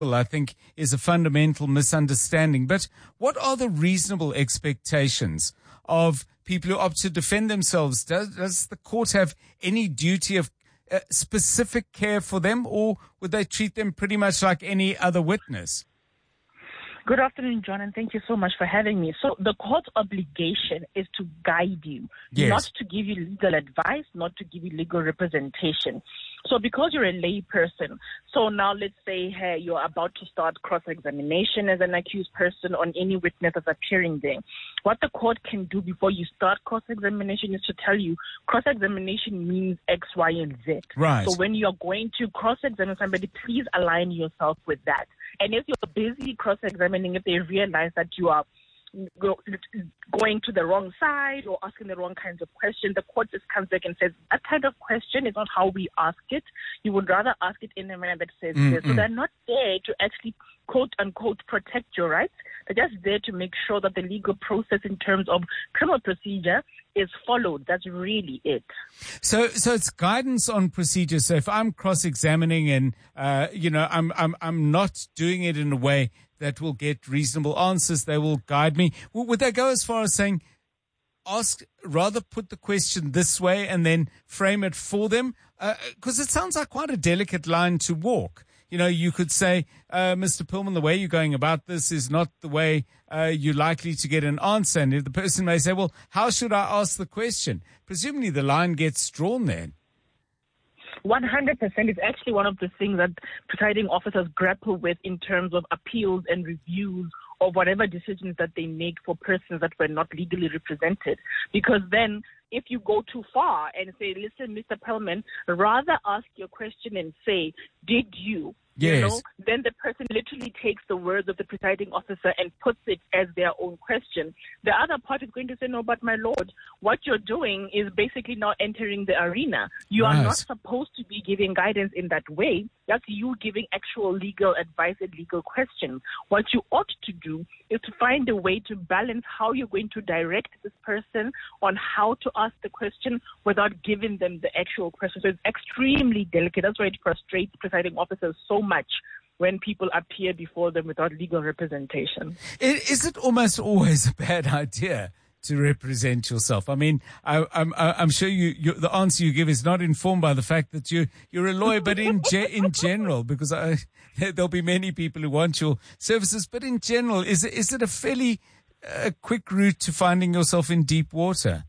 I think, is a fundamental misunderstanding. But what are the reasonable expectations of people who opt to defend themselves? Does the court have any duty of specific care for them, or would they treat them pretty much like any other witness? Good afternoon, John, and thank you so much for having me. So the court's obligation is to guide you, not to give you legal advice, not to give you legal representation. So because you're a lay person, so now let's say, hey, you're about to start cross-examination as an accused person on any witness that's appearing there. What the court can do before you start cross-examination is to tell you cross-examination means X, Y, and Z. Right. So when you're going to cross-examine somebody, please align yourself with that. And if you're busy cross-examining, if they realize that you are going to the wrong side or asking the wrong kinds of questions, the court just comes back and says, that kind of question is not how we ask it. You would rather ask it in a manner that says this. So they're not there to actually, quote-unquote, protect your rights. They're just there to make sure that the legal process in terms of criminal procedure is followed. That's really it. So it's guidance on procedure. So if I'm cross-examining and, I'm not doing it in a way that will get reasonable answers, they will guide me. Would they go as far as saying, put the question this way and then frame it for them? Because it sounds like quite a delicate line to walk. You know, you could say, Mr. Pillman, the way you're going about this is not the way you're likely to get an answer. And the person may say, well, how should I ask the question? Presumably the line gets drawn then. 100% is actually one of the things that presiding officers grapple with in terms of appeals and reviews of whatever decisions that they make for persons that were not legally represented. Because then if you go too far and say, listen, Mr. Pillman, rather ask your question and say, did you? Yes. You know, then the person literally takes the words of the presiding officer and puts it as their own question. The other part is going to say, no, but my lord, what you're doing is basically now entering the arena. You are not supposed to be giving guidance in that way. That's you giving actual legal advice and legal questions. What you ought to do is to find a way to balance how you're going to direct this person on how to ask the question without giving them the actual question. So it's extremely delicate. That's why it frustrates presiding officers so much when people appear before them without legal representation. Is it almost always a bad idea to represent yourself? I mean, I'm sure the answer you give is not informed by the fact that you're a lawyer, but in general, because there'll be many people who want your services, but in general, is it a fairly quick route to finding yourself in deep water?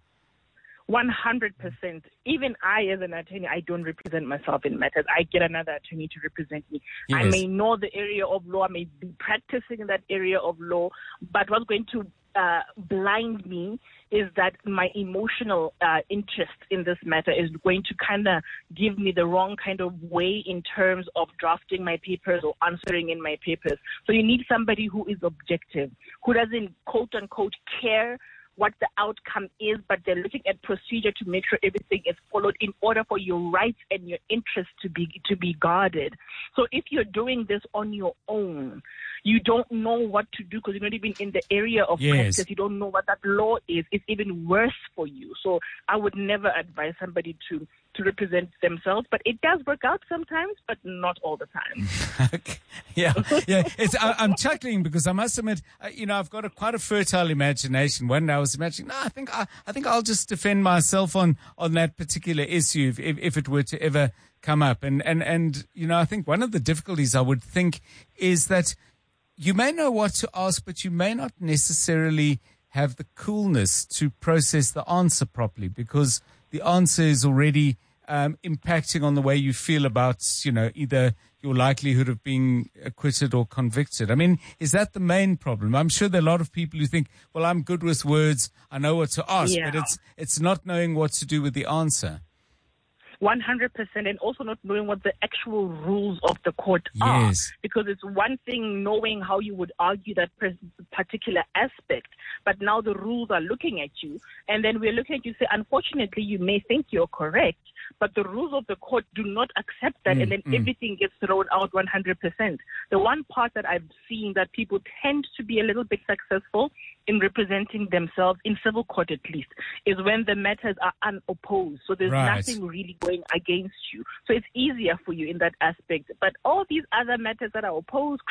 100%. Even I, as an attorney, I don't represent myself in matters. I get another attorney to represent me. Yes. I may know the area of law, I may be practicing in that area of law, but what's going to blind me is that my emotional interest in this matter is going to kind of give me the wrong kind of way in terms of drafting my papers or answering in my papers. So you need somebody who is objective, who doesn't, quote unquote, care what the outcome is, but they're looking at procedure to make sure everything is followed in order for your rights and your interests to be guarded. So if you're doing this on your own, you don't know what to do because you're not even in the area of practice. You don't know what that law is. It's even worse for you. So I would never advise somebody to represent themselves, but it does work out sometimes, but not all the time. Okay. Yeah. I'm chuckling because I must admit, I've got quite a fertile imagination. One day I was imagining, I think I'll just defend myself on that particular issue if it were to ever come up. And I think one of the difficulties I would think is that you may know what to ask, but you may not necessarily have the coolness to process the answer properly because the answer is already impacting on the way you feel about, either your likelihood of being acquitted or convicted. I mean, is that the main problem? I'm sure there are a lot of people who think, well, I'm good with words, I know what to ask, but it's not knowing what to do with the answer. 100%, and also not knowing what the actual rules of the court are. Because it's one thing knowing how you would argue that particular aspect, but now the rules are looking at you, and then we're looking at you say, unfortunately, you may think you're correct, but the rules of the court do not accept that, and then everything gets thrown out 100%. The one part that I've seen that people tend to be a little bit successful in representing themselves, in civil court at least, is when the matters are unopposed. So there's nothing really going against you. So it's easier for you in that aspect. But all these other matters that are opposed,